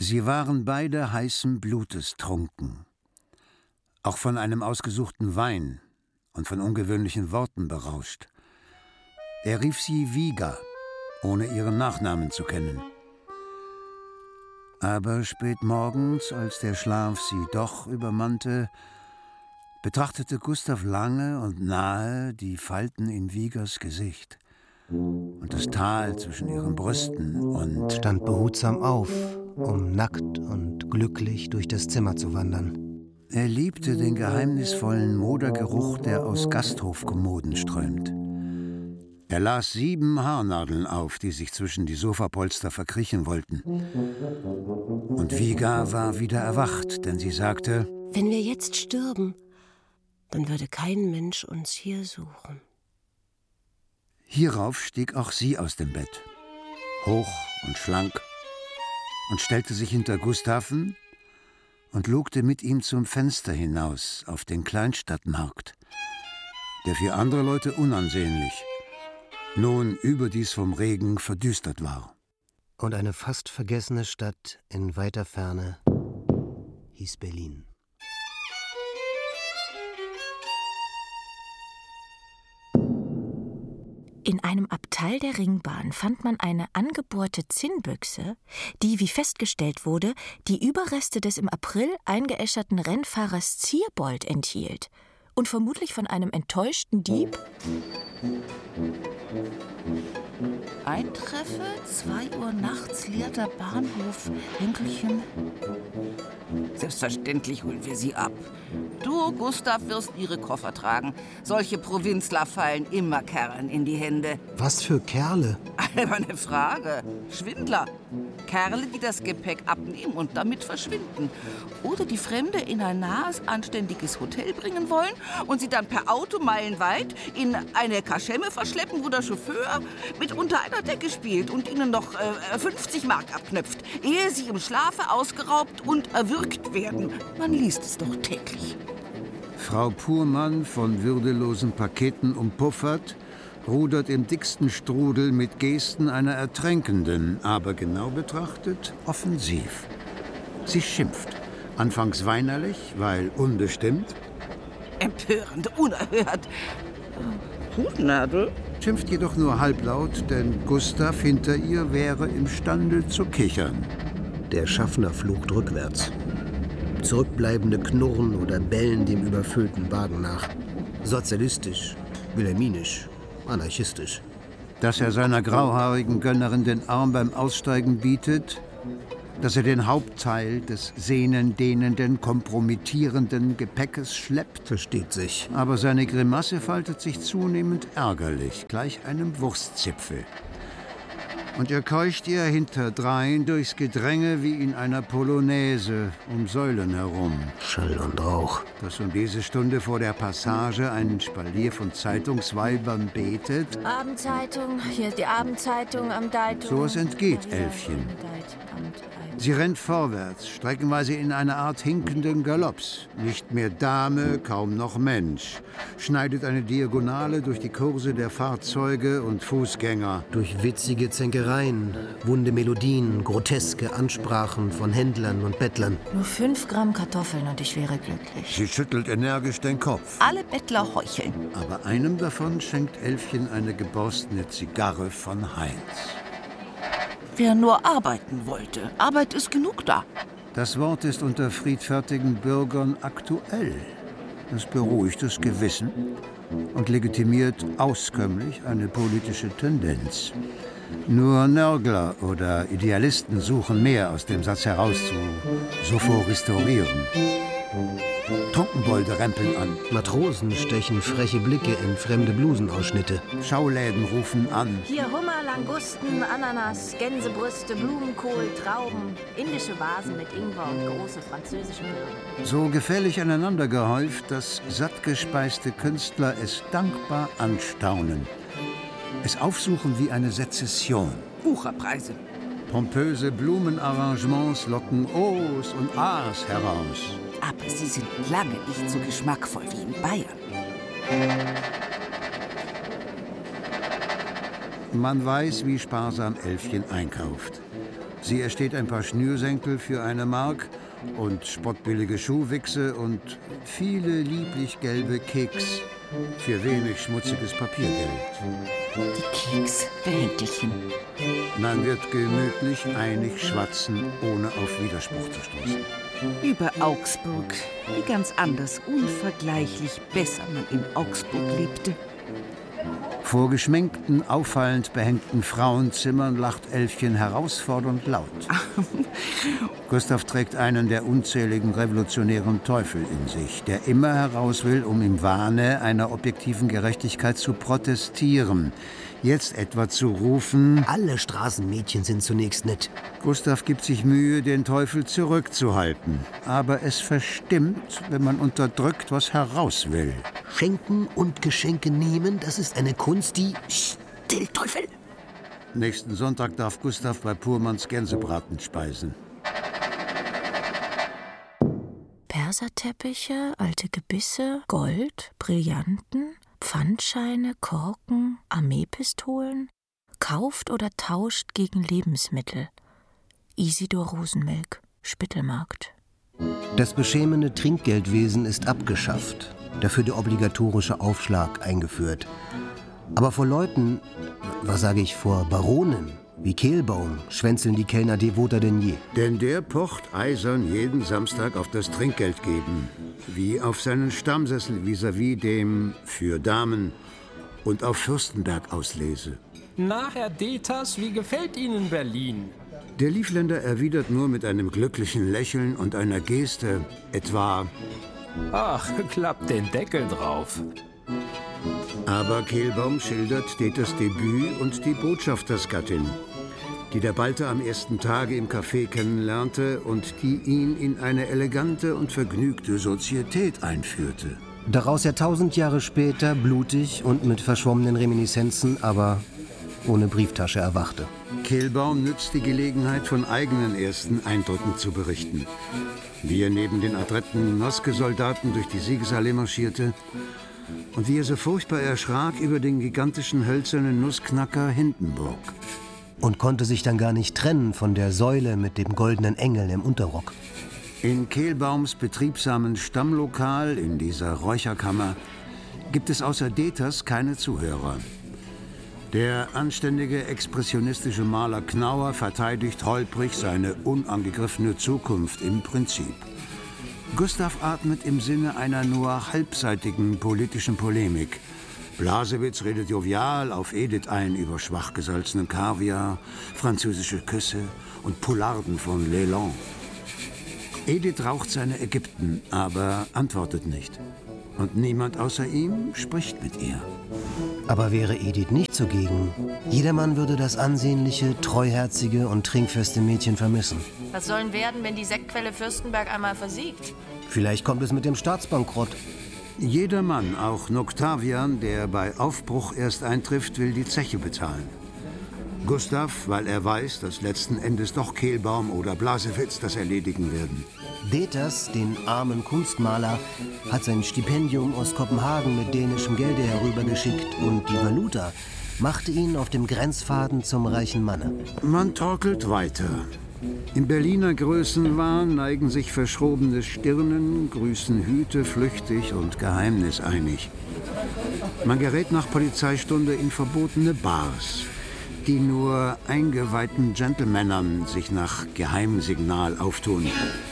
Sie waren beide heißen Blutes trunken, auch von einem ausgesuchten Wein und von ungewöhnlichen Worten berauscht. Er rief sie Viga, ohne ihren Nachnamen zu kennen. Aber spät morgens, als der Schlaf sie doch übermannte, betrachtete Gustav lange und nahe die Falten in Vigas Gesicht und das Tal zwischen ihren Brüsten und stand behutsam auf, um nackt und glücklich durch das Zimmer zu wandern. Er liebte den geheimnisvollen Modergeruch, der aus Gasthofkommoden strömt. Er las 7 Haarnadeln auf, die sich zwischen die Sofapolster verkriechen wollten. Und Viga war wieder erwacht, denn sie sagte: Wenn wir jetzt stürben, dann würde kein Mensch uns hier suchen. Hierauf stieg auch sie aus dem Bett, hoch und schlank, und stellte sich hinter Gustaven und lugte mit ihm zum Fenster hinaus auf den Kleinstadtmarkt, der für andere Leute unansehnlich, nun überdies vom Regen verdüstert war. Und eine fast vergessene Stadt in weiter Ferne hieß Berlin. In einem Abteil der Ringbahn fand man eine angebohrte Zinnbüchse, die, wie festgestellt wurde, die Überreste des im April eingeäscherten Rennfahrers Zierbold enthielt und vermutlich von einem enttäuschten Dieb. Eintreffe, 2 Uhr nachts, leerter Bahnhof, Henkelchen. Selbstverständlich holen wir sie ab. Du, Gustav, wirst ihre Koffer tragen. Solche Provinzler fallen immer Kerlen in die Hände. Was für Kerle? Alberne Frage. Schwindler. Kerle, die das Gepäck abnehmen und damit verschwinden. Oder die Fremde in ein nahes, anständiges Hotel bringen wollen und sie dann per Auto meilenweit in eine Kaschemme verschleppen, wo der Chauffeur mit unter einer Decke spielt und ihnen noch 50 Mark abknöpft, ehe sie im Schlafe ausgeraubt und erwürgt werden. Man liest es doch täglich. Frau Purmann, von würdelosen Paketen umpuffert, rudert im dicksten Strudel mit Gesten einer Ertränkenden, aber genau betrachtet offensiv. Sie schimpft, anfangs weinerlich, weil unbestimmt. Empörend, unerhört. Hutnadel? Schimpft jedoch nur halblaut, denn Gustav hinter ihr wäre imstande zu kichern. Der Schaffner flucht rückwärts. Zurückbleibende knurren oder bellen dem überfüllten Wagen nach. Sozialistisch, wilhelminisch, anarchistisch. Dass er seiner grauhaarigen Gönnerin den Arm beim Aussteigen bietet, dass er den Hauptteil des sehnendehnenden, kompromittierenden Gepäckes schleppt. Versteht sich. Aber seine Grimasse faltet sich zunehmend ärgerlich, gleich einem Wurstzipfel. Und er keucht ihr hinterdrein durchs Gedränge wie in einer Polonaise um Säulen herum. Schall und Rauch. Das um diese Stunde vor der Passage ein Spalier von Zeitungsweibern betet. Abendzeitung, hier ist die Abendzeitung am Deitung. So es entgeht Elfchen. Sie rennt vorwärts, streckenweise in einer Art hinkenden Galopps. Nicht mehr Dame, kaum noch Mensch. Schneidet eine Diagonale durch die Kurse der Fahrzeuge und Fußgänger. Durch witzige Zänkereien, wunde Melodien, groteske Ansprachen von Händlern und Bettlern. Nur 5 Gramm Kartoffeln und ich wäre glücklich. Sie schüttelt energisch den Kopf. Alle Bettler heucheln. Aber einem davon schenkt Elfchen eine geborstene Zigarre von Heinz. Wer nur arbeiten wollte. Arbeit ist genug da. Das Wort ist unter friedfertigen Bürgern aktuell. Es beruhigt das Gewissen und legitimiert auskömmlich eine politische Tendenz. Nur Nörgler oder Idealisten suchen mehr aus dem Satz heraus zu sophorhistorieren. Trunkenbolde rempeln an. Matrosen stechen freche Blicke in fremde Blusenausschnitte. Schauläden rufen an. Hier Hummer, Langusten, Ananas, Gänsebrüste, Blumenkohl, Trauben, indische Vasen mit Ingwer und große französische Birnen. So gefällig aneinander gehäuft, dass sattgespeiste Künstler es dankbar anstaunen. Es aufsuchen wie eine Sezession. Wucherpreise. Pompöse Blumenarrangements locken O's und A's heraus. Aber sie sind lange nicht so geschmackvoll wie in Bayern. Man weiß, wie sparsam Elfchen einkauft. Sie ersteht ein paar Schnürsenkel für 1 Mark und spottbillige Schuhwichse und viele lieblich gelbe Keks für wenig schmutziges Papiergeld. Die Keks, wer hängt dich hin? Man wird gemütlich einig schwatzen, ohne auf Widerspruch zu stoßen. Über Augsburg, wie ganz anders, unvergleichlich besser man in Augsburg lebte. Vor geschminkten, auffallend behängten Frauenzimmern lacht Elfchen herausfordernd laut. Gustav trägt einen der unzähligen revolutionären Teufel in sich, der immer heraus will, um im Wahne einer objektiven Gerechtigkeit zu protestieren. Jetzt etwa zu rufen: Alle Straßenmädchen sind zunächst nett. Gustav gibt sich Mühe, den Teufel zurückzuhalten. Aber es verstimmt, wenn man unterdrückt, was heraus will. Schenken und Geschenke nehmen, das ist eine Kunst, die... Still, Teufel! Nächsten Sonntag darf Gustav bei Purmanns Gänsebraten speisen. Perserteppiche, alte Gebisse, Gold, Brillanten, Pfandscheine, Korken, Armeepistolen, kauft oder tauscht gegen Lebensmittel. Isidor Rosenmilch, Spittelmarkt. Das beschämende Trinkgeldwesen ist abgeschafft, dafür der obligatorische Aufschlag eingeführt. Aber vor Leuten, was sage ich, vor Baronen wie Kehlbaum, schwänzeln die Kellner devoter denn je. Denn der pocht eisern jeden Samstag auf das Trinkgeld geben, wie auf seinen Stammsessel vis-à-vis dem für Damen und auf Fürstenberg auslese. Na, Herr Deters, wie gefällt Ihnen Berlin? Der Livländer erwidert nur mit einem glücklichen Lächeln und einer Geste, etwa: Ach, klappt den Deckel drauf. Aber Kehlbaum schildert Deters Debüt und die Botschaftersgattin, die der Balter am ersten Tage im Café kennenlernte und die ihn in eine elegante und vergnügte Sozietät einführte. Daraus er 1000 Jahre später blutig und mit verschwommenen Reminiszenzen, aber ohne Brieftasche erwachte. Kehlbaum nützt die Gelegenheit, von eigenen ersten Eindrücken zu berichten. Wie er neben den adretten Noske-Soldaten durch die Siegesallee marschierte und wie er so furchtbar erschrak über den gigantischen hölzernen Nussknacker Hindenburg. Und konnte sich dann gar nicht trennen von der Säule mit dem goldenen Engel im Unterrock. In Kehlbaums betriebsamen Stammlokal in dieser Räucherkammer gibt es außer Deters keine Zuhörer. Der anständige expressionistische Maler Knauer verteidigt holprig seine unangegriffene Zukunft im Prinzip. Gustav atmet im Sinne einer nur halbseitigen politischen Polemik. Blasewitz redet jovial auf Edith ein über schwach gesalzenen Kaviar, französische Küsse und Poularden von Leland. Edith raucht seine Ägypten, aber antwortet nicht. Und niemand außer ihm spricht mit ihr. Aber wäre Edith nicht zugegen, jedermann würde das ansehnliche, treuherzige und trinkfeste Mädchen vermissen. Was sollen werden, wenn die Sektquelle Fürstenberg einmal versiegt? Vielleicht kommt es mit dem Staatsbankrott. Jeder Mann, auch Noctavian, der bei Aufbruch erst eintrifft, will die Zeche bezahlen. Gustav, weil er weiß, dass letzten Endes doch Kehlbaum oder Blasewitz das erledigen werden. Deters, den armen Kunstmaler, hat sein Stipendium aus Kopenhagen mit dänischem Gelde herübergeschickt und die Valuta machte ihn auf dem Grenzfaden zum reichen Manne. Man torkelt weiter. Im Berliner Größenwahn neigen sich verschrobene Stirnen, grüßen Hüte flüchtig und geheimniseinig. Man gerät nach Polizeistunde in verbotene Bars, die nur eingeweihten Gentlemännern sich nach Geheimsignal auftun.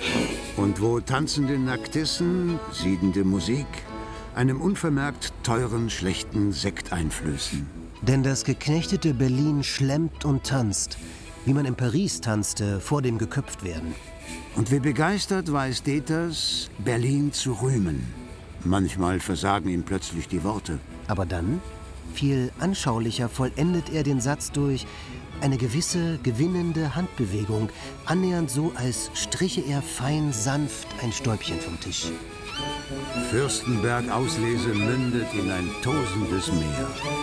Und wo tanzende Nacktissen, siedende Musik, einem unvermerkt teuren, schlechten Sekt einflößen. Denn das geknechtete Berlin schlemmt und tanzt, wie man in Paris tanzte, vor dem Geköpftwerden. Und wie begeistert weiß Deters, Berlin zu rühmen. Manchmal versagen ihm plötzlich die Worte. Aber dann, viel anschaulicher, vollendet er den Satz durch eine gewisse gewinnende Handbewegung, annähernd so, als striche er fein sanft ein Stäubchen vom Tisch. Fürstenberg-Auslese mündet in ein tosendes Meer.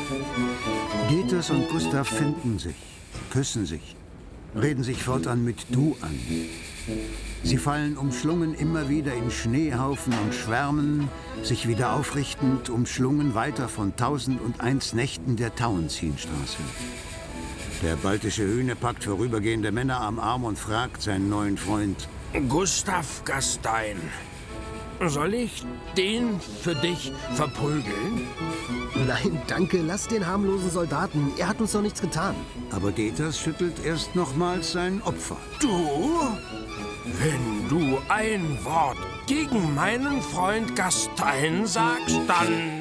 Deters und Gustav finden sich, küssen sich, reden sich fortan mit Du an. Sie fallen umschlungen immer wieder in Schneehaufen und schwärmen, sich wieder aufrichtend, umschlungen weiter von 1001 Nächten der Tauentzienstraße. Der baltische Hühne packt vorübergehende Männer am Arm und fragt seinen neuen Freund: Gustav Gastein, soll ich den für dich verprügeln? Nein, danke, lass den harmlosen Soldaten. Er hat uns doch nichts getan. Aber Deters schüttelt erst nochmals sein Opfer. Du? Wenn du ein Wort gegen meinen Freund Gastein sagst, dann...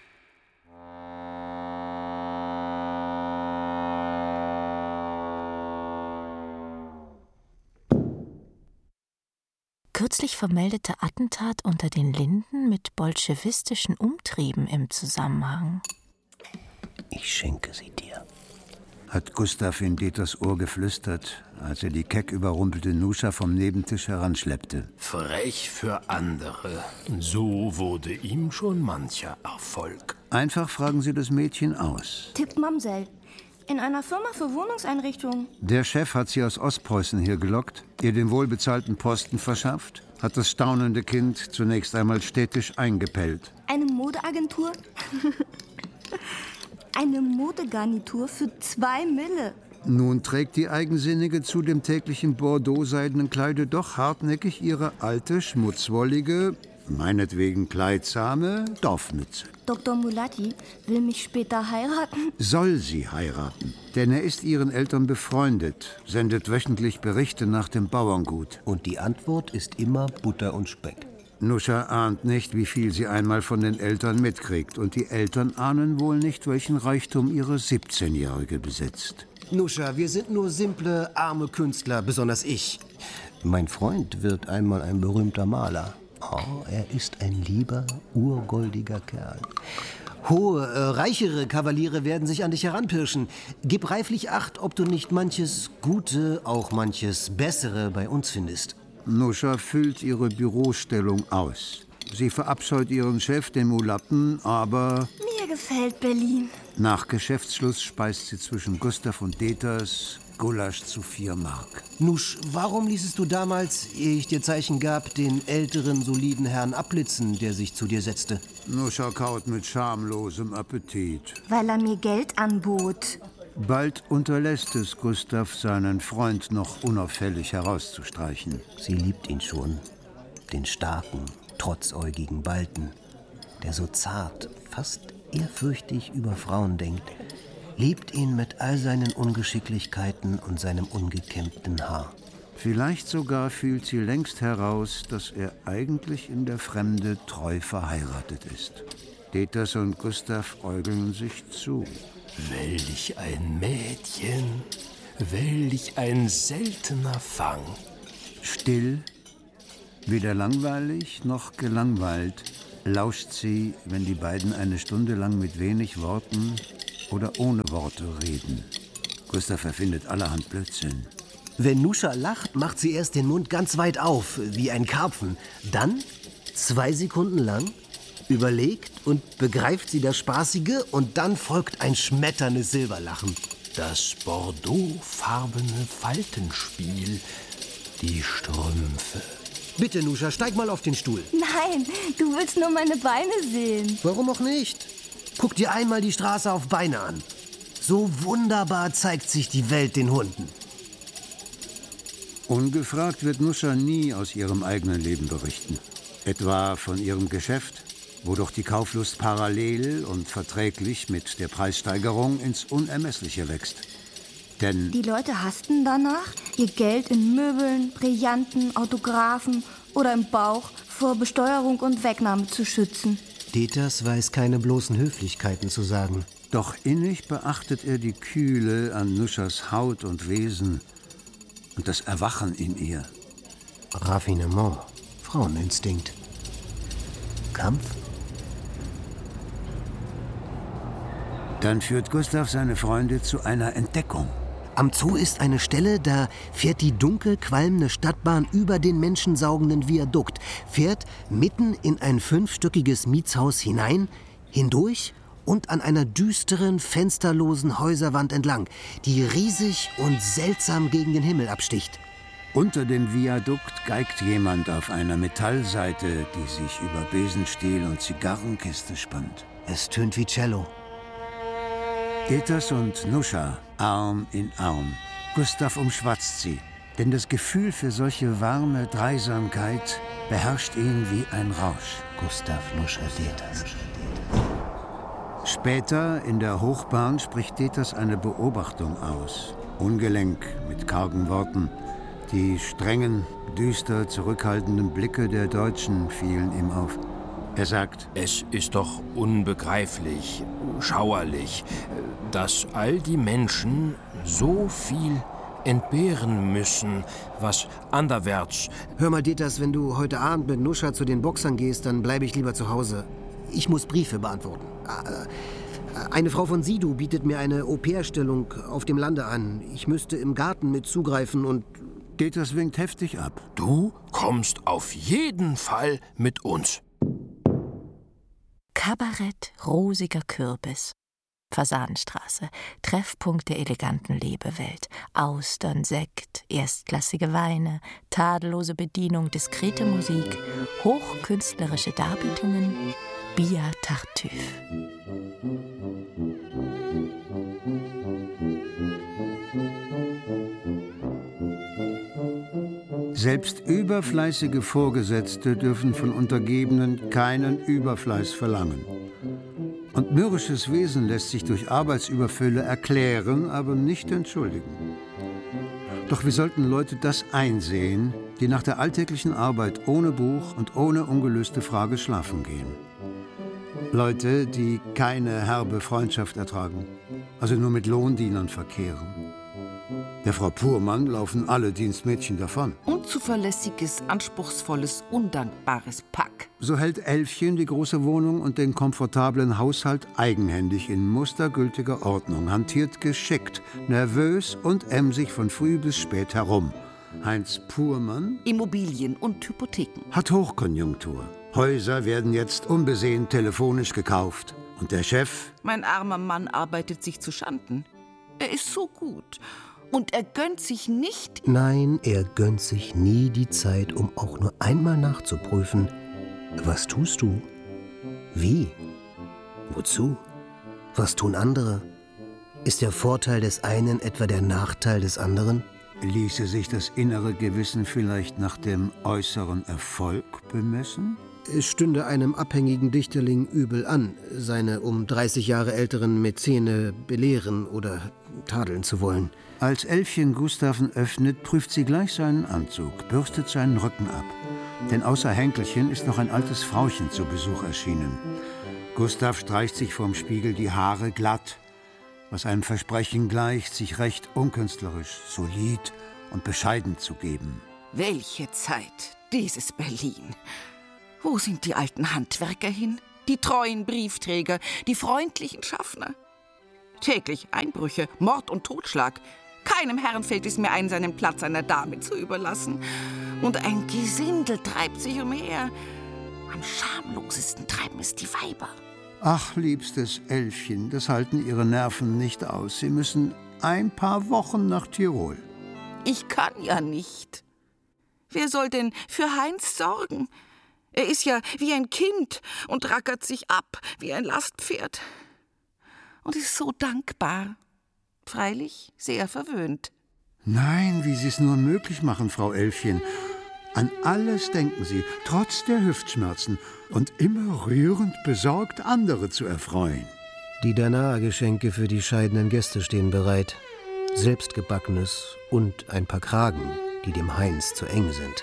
Kürzlich vermeldete Attentat unter den Linden mit bolschewistischen Umtrieben im Zusammenhang. Ich schenke sie dir, hat Gustav in Deters Ohr geflüstert, als er die keck überrumpelte Nuscha vom Nebentisch heranschleppte. Frech für andere. So wurde ihm schon mancher Erfolg. Einfach fragen Sie das Mädchen aus. Tipp Mamsell. In einer Firma für Wohnungseinrichtungen. Der Chef hat sie aus Ostpreußen hier gelockt, ihr den wohlbezahlten Posten verschafft, hat das staunende Kind zunächst einmal städtisch eingepellt. Eine Modeagentur? Eine Modegarnitur für 2 Mille. Nun trägt die Eigensinnige zu dem täglichen Bordeaux-seidenen Kleide doch hartnäckig ihre alte, schmutzwollige, meinetwegen kleidsame Dorfmütze. Dr. Mulatti will mich später heiraten. Soll sie heiraten, denn er ist ihren Eltern befreundet, sendet wöchentlich Berichte nach dem Bauerngut. Und die Antwort ist immer Butter und Speck. Nuscha ahnt nicht, wie viel sie einmal von den Eltern mitkriegt. Und die Eltern ahnen wohl nicht, welchen Reichtum ihre 17-Jährige besitzt. Nuscha, wir sind nur simple, arme Künstler, besonders ich. Mein Freund wird einmal ein berühmter Maler. Oh, er ist ein lieber, urgoldiger Kerl. Hohe, reichere Kavaliere werden sich an dich heranpirschen. Gib reiflich Acht, ob du nicht manches Gute, auch manches Bessere bei uns findest. Nuscha füllt ihre Bürostellung aus. Sie verabscheut ihren Chef, den Mulatten, aber... Mir gefällt Berlin. Nach Geschäftsschluss speist sie zwischen Gustav und Deters Gulasch zu 4 Mark. Nusch, warum ließest du damals, ehe ich dir Zeichen gab, den älteren, soliden Herrn abblitzen, der sich zu dir setzte? Nuscha kaut mit schamlosem Appetit. Weil er mir Geld anbot. Bald unterlässt es Gustav, seinen Freund noch unauffällig herauszustreichen. Sie liebt ihn schon, den starken, trotzäugigen Balten, der so zart, fast ehrfürchtig über Frauen denkt, liebt ihn mit all seinen Ungeschicklichkeiten und seinem ungekämmten Haar. Vielleicht sogar fühlt sie längst heraus, dass er eigentlich in der Fremde treu verheiratet ist. Deters und Gustav äugeln sich zu. Welch ein Mädchen, welch ein seltener Fang. Still, weder langweilig noch gelangweilt, lauscht sie, wenn die beiden eine Stunde lang mit wenig Worten oder ohne Worte reden. Gustav erfindet allerhand Blödsinn. Wenn Nuscha lacht, macht sie erst den Mund ganz weit auf, wie ein Karpfen. Dann, 2 Sekunden lang, überlegt und begreift sie das Spaßige und dann folgt ein schmetterndes Silberlachen. Das bordeauxfarbene Faltenspiel, die Strümpfe. Bitte, Nuscha, steig mal auf den Stuhl. Nein, du willst nur meine Beine sehen. Warum auch nicht? Guck dir einmal die Straße auf Beine an. So wunderbar zeigt sich die Welt den Hunden. Ungefragt wird Nuscha nie aus ihrem eigenen Leben berichten. Etwa von ihrem Geschäft, wo doch die Kauflust parallel und verträglich mit der Preissteigerung ins Unermessliche wächst. Denn Die Leute hassten danach, ihr Geld in Möbeln, Brillanten, Autographen oder im Bauch vor Besteuerung und Wegnahme zu schützen. Deters weiß keine bloßen Höflichkeiten zu sagen. doch innig beachtet er die Kühle an Nuschas Haut und Wesen und das Erwachen in ihr. Raffinement, Fraueninstinkt. Kampf? Dann führt Gustav seine Freunde zu einer Entdeckung. Am Zoo ist eine Stelle, da fährt die dunkel qualmende Stadtbahn über den menschensaugenden Viadukt, fährt mitten in ein 5-stöckiges Mietshaus hinein, hindurch und an einer düsteren, fensterlosen Häuserwand entlang, die riesig und seltsam gegen den Himmel absticht. Unter dem Viadukt geigt jemand auf einer Metallseite, die sich über Besenstiel und Zigarrenkiste spannt. Es tönt wie Cello. Deters und Nuscha Arm in Arm. Gustav umschwatzt sie, denn das Gefühl für solche warme Dreisamkeit beherrscht ihn wie ein Rausch. Gustav nuschelt Detas. Später in der Hochbahn spricht Detas eine Beobachtung aus. Ungelenk, mit kargen Worten. Die strengen, düster zurückhaltenden Blicke der Deutschen fielen ihm auf. Er sagt: Es ist doch unbegreiflich, schauerlich, dass all die Menschen so viel entbehren müssen, was anderwärts... Hör mal, Detas, wenn du heute Abend mit Nuscha zu den Boxern gehst, dann bleibe ich lieber zu Hause. Ich muss Briefe beantworten. Eine Frau von Sidu bietet mir eine Au-pair-Stellung auf dem Lande an. Ich müsste im Garten mit zugreifen und... Detas winkt heftig ab. Du kommst auf jeden Fall mit uns. Kabarett Rosiger Kürbis. Fasanenstraße, Treffpunkt der eleganten Lebewelt. Austern, Sekt, erstklassige Weine, tadellose Bedienung, diskrete Musik, hochkünstlerische Darbietungen, Bia Tartuffe. Selbst überfleißige Vorgesetzte dürfen von Untergebenen keinen Überfleiß verlangen. Und mürrisches Wesen lässt sich durch Arbeitsüberfülle erklären, aber nicht entschuldigen. Doch wie sollten Leute das einsehen, die nach der alltäglichen Arbeit ohne Buch und ohne ungelöste Frage schlafen gehen? Leute, die keine herbe Freundschaft ertragen, also nur mit Lohndienern verkehren. Der Frau Purmann laufen alle Dienstmädchen davon. Unzuverlässiges, anspruchsvolles, undankbares Pack. So hält Elfchen die große Wohnung und den komfortablen Haushalt eigenhändig in mustergültiger Ordnung, hantiert geschickt, nervös und emsig von früh bis spät herum. Heinz Purmann, Immobilien und Hypotheken, hat Hochkonjunktur. Häuser werden jetzt unbesehen telefonisch gekauft. Und der Chef? Mein armer Mann arbeitet sich zu Schanden. Er ist so gut. Und er gönnt sich nicht... Nein, er gönnt sich nie die Zeit, um auch nur einmal nachzuprüfen. Was tust du? Wie? Wozu? Was tun andere? Ist der Vorteil des einen etwa der Nachteil des anderen? Ließe sich das innere Gewissen vielleicht nach dem äußeren Erfolg bemessen? Es stünde einem abhängigen Dichterling übel an, seine um 30 Jahre älteren Mäzene belehren oder tadeln zu wollen. Als Elfchen Gustaven öffnet, prüft sie gleich seinen Anzug, bürstet seinen Rücken ab. Denn außer Henkelchen ist noch ein altes Frauchen zu Besuch erschienen. Gustav streicht sich vorm Spiegel die Haare glatt, was einem Versprechen gleicht, sich recht unkünstlerisch, solid und bescheiden zu geben. Welche Zeit, dieses Berlin! Wo sind die alten Handwerker hin? Die treuen Briefträger, die freundlichen Schaffner? Täglich Einbrüche, Mord und Totschlag. Keinem Herrn fällt es mehr ein, seinen Platz einer Dame zu überlassen. Und ein Gesindel treibt sich umher. Am schamlosesten treiben es die Weiber. Ach, liebstes Elfchen, das halten ihre Nerven nicht aus. Sie müssen ein paar Wochen nach Tirol. Ich kann ja nicht. Wer soll denn für Heinz sorgen? Er ist ja wie ein Kind und rackert sich ab wie ein Lastpferd. Und ist so dankbar. Freilich sehr verwöhnt. Nein, wie Sie es nur möglich machen, Frau Elfchen. An alles denken Sie, trotz der Hüftschmerzen, und immer rührend besorgt, andere zu erfreuen. Die Danae-Geschenke für die scheidenden Gäste stehen bereit. Selbstgebackenes und ein paar Kragen, die dem Heinz zu eng sind.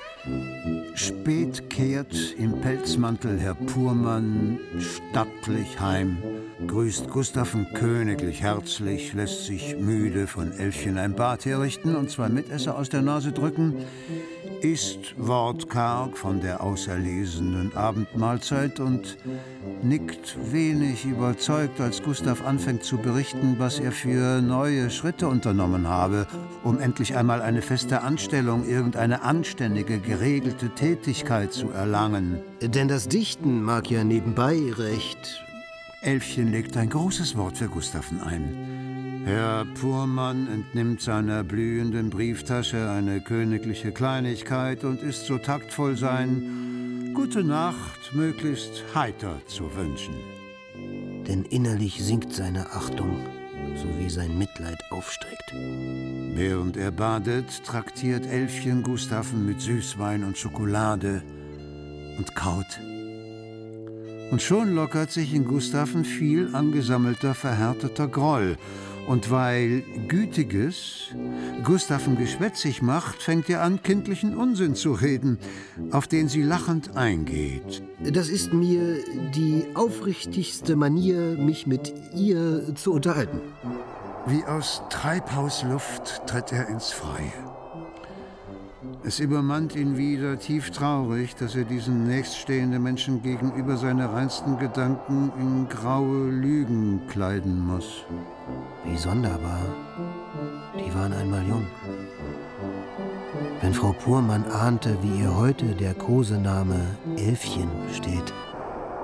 Spät kehrt im Pelzmantel Herr Purmann stattlich heim, grüßt Gustaven königlich herzlich, lässt sich müde von Elfchen ein Bad herrichten und 2 Mitesser aus der Nase drücken, isst wortkarg von der auserlesenen Abendmahlzeit und nickt wenig überzeugt, als Gustav anfängt zu berichten, was er für neue Schritte unternommen habe, um endlich einmal eine feste Anstellung, irgendeine anständige, geregelte Tätigkeit zu erlangen. Denn das Dichten mag ja nebenbei recht... Elfchen legt ein großes Wort für Gustaven ein. Herr Purmann entnimmt seiner blühenden Brieftasche eine königliche Kleinigkeit und ist so taktvoll sein, gute Nacht möglichst heiter zu wünschen. Denn innerlich sinkt seine Achtung sowie sein Mitleid aufstreckt. Während er badet, traktiert Elfchen Gustaven mit Süßwein und Schokolade und kaut. Und schon lockert sich in Gustaven viel angesammelter, verhärteter Groll. Und weil Gütiges Gustaven geschwätzig macht, fängt er an, kindlichen Unsinn zu reden, auf den sie lachend eingeht. Das ist mir die aufrichtigste Manier, mich mit ihr zu unterhalten. Wie aus Treibhausluft tritt er ins Freie. Es übermannt ihn wieder tief traurig, dass er diesen nächststehenden Menschen gegenüber seine reinsten Gedanken in graue Lügen kleiden muss. Wie sonderbar. Die waren einmal jung. Wenn Frau Purmann ahnte, wie ihr heute der Kosename Elfchen steht.